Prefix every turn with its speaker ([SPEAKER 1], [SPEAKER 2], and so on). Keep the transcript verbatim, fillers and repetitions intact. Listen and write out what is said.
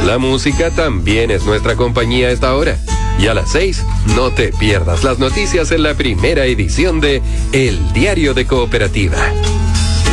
[SPEAKER 1] La música también es nuestra compañía a esta hora. Y a las seis, no te pierdas las noticias en la primera edición de El Diario de Cooperativa.